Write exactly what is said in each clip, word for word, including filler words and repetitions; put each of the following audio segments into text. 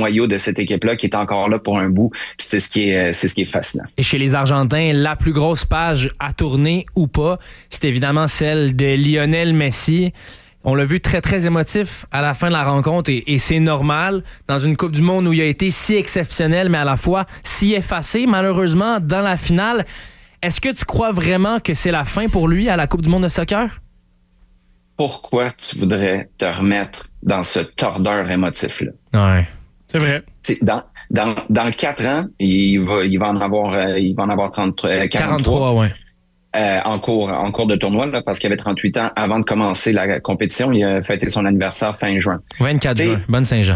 noyau de cette équipe-là qui est encore là pour un bout. Puis c'est ce qui est, c'est ce qui est fascinant. Et chez les Argentins, la plus grosse page à tourner ou pas, c'est évidemment celle de Lionel Messi. On l'a vu très, très émotif à la fin de la rencontre et, et c'est normal dans une Coupe du Monde où il a été si exceptionnel, mais à la fois si effacé, malheureusement, dans la finale. Est-ce que tu crois vraiment que c'est la fin pour lui à la Coupe du Monde de soccer? Pourquoi tu voudrais te remettre dans ce tordeur émotif-là? Ouais, c'est vrai. C'est dans, dans, dans quatre ans, il va, il va en avoir, euh, il va en avoir trente, euh, quarante-trois. quarante-trois, ouais. Euh, en cours en cours de tournoi, là, parce qu'il avait trente-huit ans avant de commencer la compétition. Il a fêté son anniversaire fin juin. vingt-quatre T'sais, juin. Bonne Saint-Jean.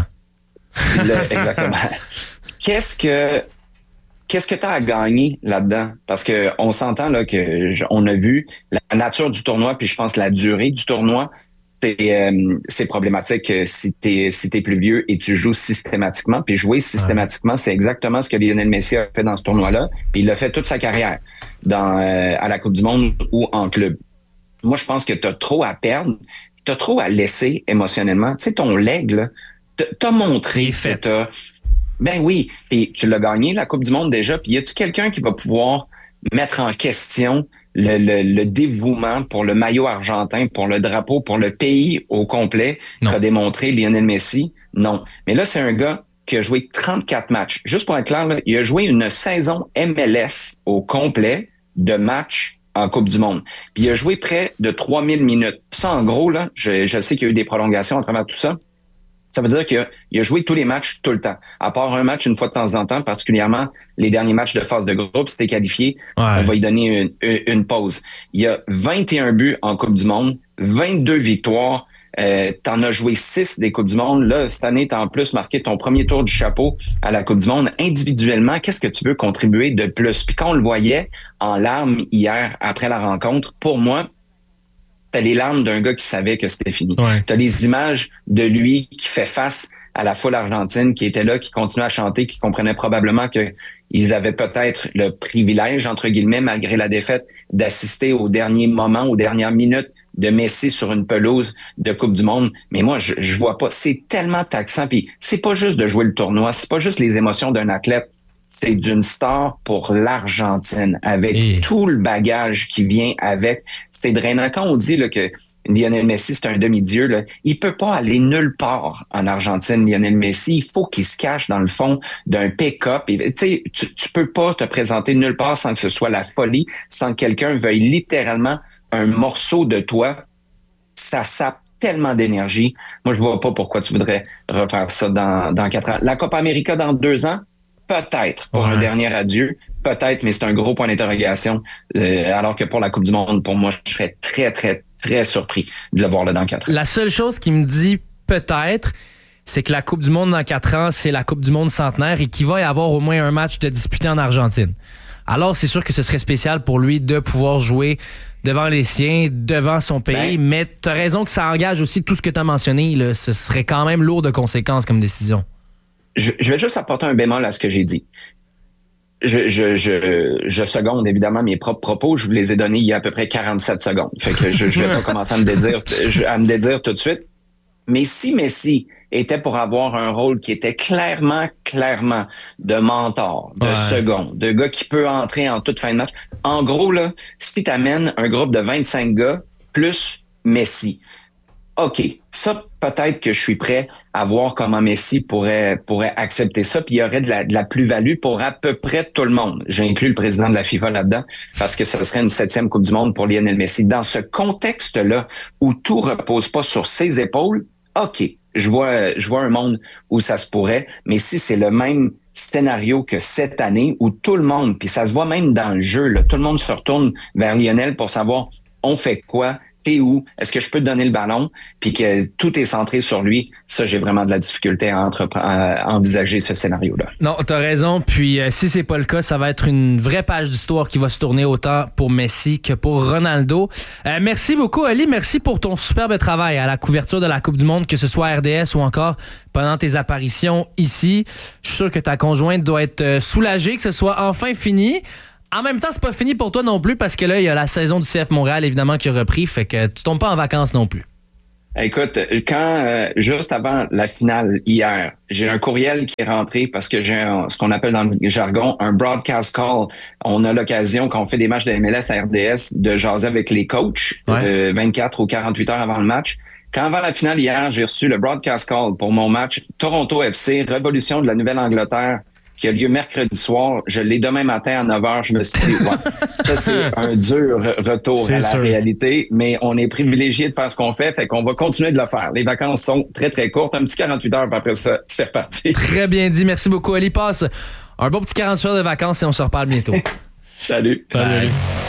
Le, exactement. Qu'est-ce que qu'est-ce que tu as à gagner là-dedans? Parce que on s'entend là que on a vu la nature du tournoi, puis je pense la durée du tournoi. C'est, euh, c'est problématique si t'es si t'es plus vieux et tu joues systématiquement. Puis jouer systématiquement, ouais. C'est exactement ce que Lionel Messi a fait dans ce tournoi-là. Puis il l'a fait toute sa carrière dans euh, à la Coupe du Monde ou en club. Moi, je pense que t'as trop à perdre, t'as trop à laisser émotionnellement. Tu sais, ton leg, là, t'as montré que t'as... Ben oui, puis tu l'as gagné, la Coupe du Monde déjà. Puis y a-tu quelqu'un qui va pouvoir mettre en question Le, le, le dévouement pour le maillot argentin, pour le drapeau, pour le pays au complet qu'a démontré Lionel Messi? Non. Mais là, c'est un gars qui a joué trente-quatre matchs. Juste pour être clair, là, il a joué une saison M L S au complet de matchs en Coupe du Monde. Puis il a joué près de trois mille minutes. Ça, en gros, là, je, je sais qu'il y a eu des prolongations à travers tout ça. Ça veut dire qu'il a, il a joué tous les matchs tout le temps. À part un match une fois de temps en temps, particulièrement les derniers matchs de phase de groupe, si t'es qualifié, ouais. On va lui donner une, une, une pause. Il y a vingt et un buts en Coupe du Monde, vingt-deux victoires. Euh, t'en as joué six des Coupes du Monde. Là, cette année, t'as en plus marqué ton premier tour du chapeau à la Coupe du Monde. Individuellement, qu'est-ce que tu veux contribuer de plus? Puis quand on le voyait en larmes hier après la rencontre, pour moi, t'as les larmes d'un gars qui savait que c'était fini. Ouais. T'as les images de lui qui fait face à la foule argentine, qui était là, qui continuait à chanter, qui comprenait probablement que il avait peut-être le privilège, entre guillemets, malgré la défaite, d'assister au dernier moment, aux dernières minutes de Messi sur une pelouse de Coupe du Monde. Mais moi, je, je vois pas. C'est tellement taxant. Puis c'est pas juste de jouer le tournoi, c'est pas juste les émotions d'un athlète. C'est d'une star pour l'Argentine, avec Et... tout le bagage qui vient avec. C'est drainant. Quand on dit là, que Lionel Messi, c'est un demi-dieu, là, il peut pas aller nulle part en Argentine, Lionel Messi. Il faut qu'il se cache dans le fond d'un pick-up. Et, tu, tu peux pas te présenter nulle part sans que ce soit la folie, sans que quelqu'un veuille littéralement un morceau de toi. Ça sape tellement d'énergie. Moi, je vois pas pourquoi tu voudrais refaire ça dans, dans quatre ans. La Copa América dans deux ans, peut-être pour ouais. un dernier adieu, peut-être, mais c'est un gros point d'interrogation. Euh, alors que pour la Coupe du Monde, pour moi, je serais très, très, très surpris de le voir là dans quatre ans. La seule chose qui me dit peut-être, c'est que la Coupe du Monde dans quatre ans, c'est la Coupe du Monde centenaire et qu'il va y avoir au moins un match de disputé en Argentine. Alors, c'est sûr que ce serait spécial pour lui de pouvoir jouer devant les siens, devant son pays, ben, mais tu as raison que ça engage aussi tout ce que tu as mentionné. Là. Ce serait quand même lourd de conséquences comme décision. Je, je vais juste apporter un bémol à ce que j'ai dit. Je, je, je, je seconde évidemment mes propres propos. Je vous les ai donnés il y a à peu près quarante-sept secondes. Fait que je, je vais pas commencer à me dédire, à me dédire tout de suite. Mais si Messi était pour avoir un rôle qui était clairement, clairement de mentor, de ouais. second, de gars qui peut entrer en toute fin de match. En gros, là, si t'amènes un groupe de vingt-cinq gars plus Messi, OK, ça, peut-être que je suis prêt à voir comment Messi pourrait pourrait accepter ça, puis il y aurait de la, de la plus-value pour à peu près tout le monde. J'ai inclus le président de la FIFA là-dedans, parce que ce serait une septième Coupe du Monde pour Lionel Messi. Dans ce contexte-là, où tout repose pas sur ses épaules, OK, je vois je vois un monde où ça se pourrait, mais si c'est le même scénario que cette année, où tout le monde, puis ça se voit même dans le jeu, là, tout le monde se retourne vers Lionel pour savoir on fait quoi, t'es où, est-ce que je peux te donner le ballon, puis que tout est centré sur lui, ça, j'ai vraiment de la difficulté à, entrepre- à envisager ce scénario-là. Non, t'as raison, puis euh, si c'est pas le cas, ça va être une vraie page d'histoire qui va se tourner autant pour Messi que pour Ronaldo. Euh, merci beaucoup, Ali, merci pour ton superbe travail à la couverture de la Coupe du Monde, que ce soit à R D S ou encore pendant tes apparitions ici. Je suis sûr que ta conjointe doit être soulagée que ce soit enfin fini. En même temps, c'est pas fini pour toi non plus parce que là, il y a la saison du C F Montréal, évidemment, qui a repris. Fait que tu tombes pas en vacances non plus. Écoute, quand euh, juste avant la finale hier, j'ai un courriel qui est rentré parce que j'ai un, ce qu'on appelle dans le jargon un broadcast call. On a l'occasion, quand on fait des matchs de M L S à R D S, de jaser avec les coachs Ouais. euh, vingt-quatre ou quarante-huit heures avant le match. Quand avant la finale hier, j'ai reçu le broadcast call pour mon match Toronto F C, Révolution de la Nouvelle-Angleterre, qui a lieu mercredi soir. Je l'ai demain matin à neuf heures. Je me suis dit, ouais, ça, c'est un dur retour C'est à la sûr. réalité, mais on est privilégié de faire ce qu'on fait, fait qu'on va continuer de le faire. Les vacances sont très, très courtes. Un petit quarante-huit heures, puis après ça, c'est reparti. Très bien dit. Merci beaucoup, Ali. Passe un bon petit quarante-huit heures de vacances et on se reparle bientôt. Salut. Bye.